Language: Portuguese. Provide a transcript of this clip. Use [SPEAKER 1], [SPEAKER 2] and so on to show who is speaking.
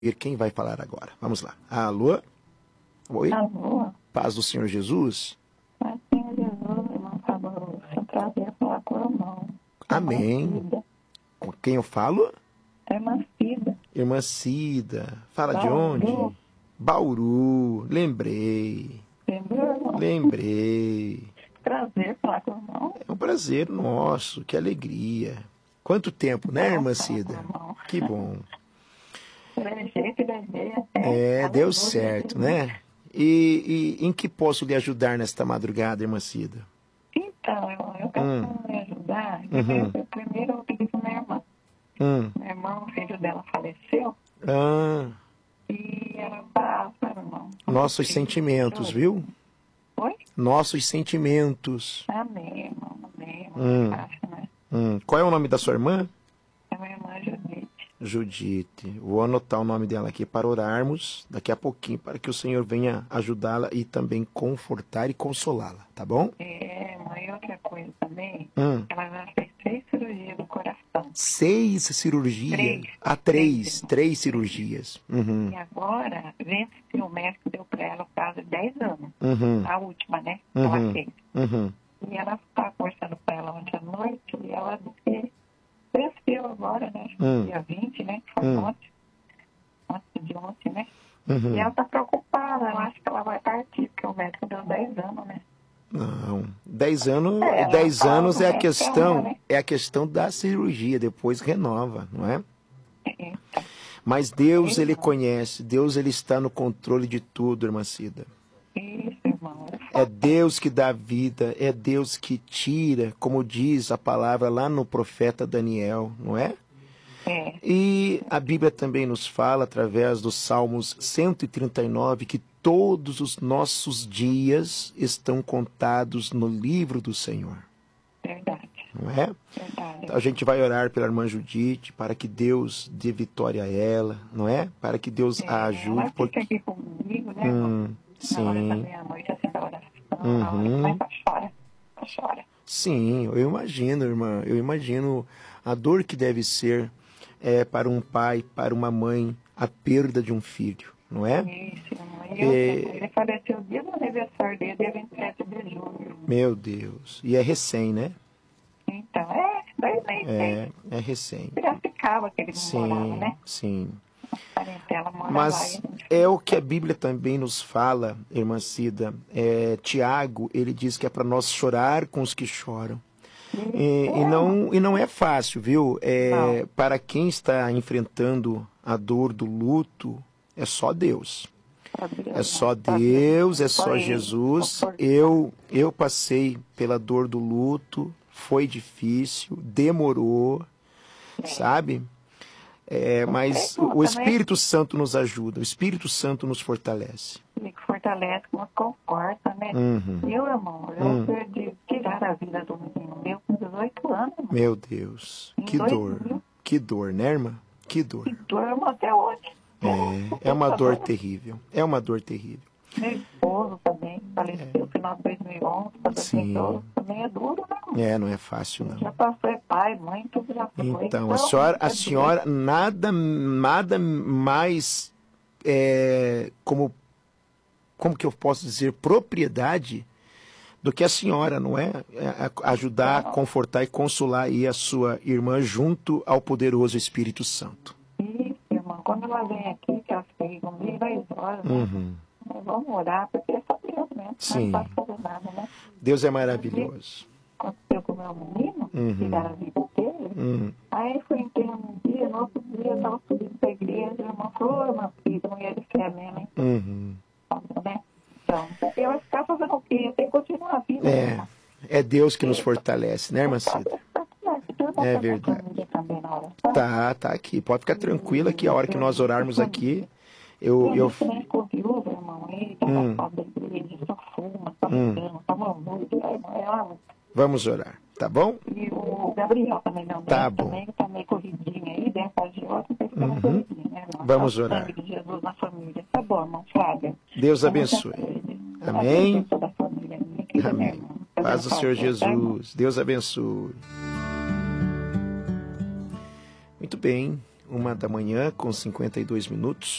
[SPEAKER 1] ver quem vai falar agora. Vamos lá. Alô? Oi?
[SPEAKER 2] Alô?
[SPEAKER 1] Paz do Senhor Jesus?
[SPEAKER 2] Paz do Senhor Jesus, irmão Fabuloso. É um prazer falar com o irmão.
[SPEAKER 1] Amém. Com quem eu falo?
[SPEAKER 2] Irmã Cida.
[SPEAKER 1] Irmã Cida. Fala de
[SPEAKER 2] Bauru.
[SPEAKER 1] onde? Bauru. Lembrei.
[SPEAKER 2] Lembrou, irmão?
[SPEAKER 1] Lembrei.
[SPEAKER 2] Prazer falar com o irmão.
[SPEAKER 1] É um prazer nosso. Que alegria. Quanto tempo, né, irmã Cida? Que bom. Deu certo, né? E em que posso lhe ajudar nesta madrugada, irmã Cida?
[SPEAKER 2] Então, eu quero me ajudar. Primeiro eu pedi para minha irmã. Meu irmão, o filho dela faleceu. E ela passa, irmão.
[SPEAKER 1] Nossos sentimentos, viu?
[SPEAKER 2] Oi?
[SPEAKER 1] Nossos sentimentos.
[SPEAKER 2] Amém, irmão. Amém, irmão. Fácil, né?
[SPEAKER 1] Qual é o nome da sua irmã?
[SPEAKER 2] É minha irmã Judite.
[SPEAKER 1] Judite. Vou anotar o nome dela aqui para orarmos daqui a pouquinho, para que o Senhor venha ajudá-la e também confortar e consolá-la, tá bom?
[SPEAKER 2] Mas outra coisa também, ela já fez 3 cirurgias do coração.
[SPEAKER 1] 6 cirurgias? 3. 3 cirurgias.
[SPEAKER 2] E agora, venceu, o médico deu para ela o prazo de 10 anos. A última, né? Que ela fez. E ela está conversando com ela ontem à noite e ela disse que venceu agora, né? Dia 20, né? Que foi ontem. Antes de ontem, né? E ela está preocupada, ela acha que ela vai partir, porque o médico deu 10 anos, né?
[SPEAKER 1] Não, 10 anos, 10 anos é a questão, né? É a questão da cirurgia, depois renova, não é? Mas Deus, Ele conhece, Deus, Ele está no controle de tudo, irmã Cida.
[SPEAKER 2] Isso, irmão.
[SPEAKER 1] É Deus que dá vida, é Deus que tira, como diz a palavra lá no profeta Daniel, não é? E a Bíblia também nos fala, através dos Salmos 139, que todos os nossos dias estão contados no livro do Senhor.
[SPEAKER 2] Verdade.
[SPEAKER 1] Não é?
[SPEAKER 2] Verdade.
[SPEAKER 1] Então a gente vai orar pela irmã Judite, para que Deus dê vitória a ela, não é? Para que Deus a ajude.
[SPEAKER 2] Ela fica aqui comigo, né?
[SPEAKER 1] Sim.
[SPEAKER 2] Na hora da meia-noite, assim, da oração, na hora que chora.
[SPEAKER 1] Sim, eu imagino, irmã, eu imagino a dor que deve ser para um pai, para uma mãe, a perda de um filho, não é?
[SPEAKER 2] Isso, irmã. Ele faleceu o dia do aniversário dele, dia 27 de julho.
[SPEAKER 1] Meu Deus. E é recém, né?
[SPEAKER 2] Então, daí
[SPEAKER 1] é recém.
[SPEAKER 2] Piracicaba que ele morava, né?
[SPEAKER 1] Sim.
[SPEAKER 2] Mora
[SPEAKER 1] Mas
[SPEAKER 2] lá,
[SPEAKER 1] é o que a Bíblia também nos fala, irmã Cida. Tiago, ele diz que é para nós chorar com os que choram. E não é fácil, viu? Para quem está enfrentando a dor do luto, é só Deus. É só Deus, é só Jesus. Eu passei pela dor do luto, foi difícil, demorou, sabe? Mas o Espírito Santo nos ajuda, o Espírito Santo nos fortalece.
[SPEAKER 2] Ele fortalece, nos conforta, né? Eu, irmão, eu perdi, tirar a vida do menino meu com 18 anos. Irmão.
[SPEAKER 1] Meu Deus, que dor, né, irmã? Que dor.
[SPEAKER 2] Que dor, irmão, até hoje.
[SPEAKER 1] É uma dor terrível, é uma dor terrível.
[SPEAKER 2] Meu esposo também faleceu no final de 2011,
[SPEAKER 1] Sim.
[SPEAKER 2] também é duro, né?
[SPEAKER 1] Não é fácil, não.
[SPEAKER 2] Já passou, pai, mãe, tudo já foi.
[SPEAKER 1] Então, a senhora nada mais, como que eu posso dizer, propriedade do que a senhora, não é? Ajudar, confortar e consolar aí a sua irmã junto ao poderoso Espírito Santo.
[SPEAKER 2] Isso, irmão. Quando ela vem aqui, que ela fica comigo, 10 horas, né? Vamos orar, porque é só Deus mesmo.
[SPEAKER 1] Sim.
[SPEAKER 2] Não pode fazer nada, né?
[SPEAKER 1] Deus é maravilhoso.
[SPEAKER 2] Aconteceu com o meu menino, tirar a vida dele. Aí foi inteiro um dia, no outro dia eu estava subindo para a igreja, o irmão falou, irmã filha, mulher de fé mesmo, hein? Né? Então, eu vou ficar fazendo o quê? Eu tenho que continuar a vida.
[SPEAKER 1] É Deus que nos fortalece, né, irmã Cida? É verdade. Tá aqui. Pode ficar tranquila que a hora que nós orarmos aqui, eu... Vamos orar, tá bom?
[SPEAKER 2] E o Gabriel também não.
[SPEAKER 1] Tá bom.
[SPEAKER 2] Também tá meio corridinho aí, dentro da agiota, corridinho, né, irmão?
[SPEAKER 1] Vamos orar.
[SPEAKER 2] De Jesus na família. Tá bom, irmão Flávia.
[SPEAKER 1] Deus abençoe. Amém.
[SPEAKER 2] Amém.
[SPEAKER 1] Paz do Senhor Jesus. Deus abençoe. Muito bem. 1 da manhã com 52 minutos.